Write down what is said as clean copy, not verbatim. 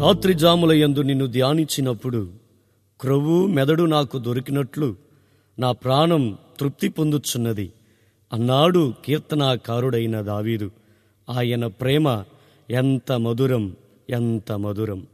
రాత్రి జాములయందు నిన్ను ధ్యానించినప్పుడు క్రొవ్వు మెదడు నాకు దొరికినట్లు నా ప్రాణం తృప్తి పొందుచున్నది అన్నాడు కీర్తనాకారుడైన దావీదు. ఆయన ప్రేమ ఎంత మధురం, ఎంత మధురం!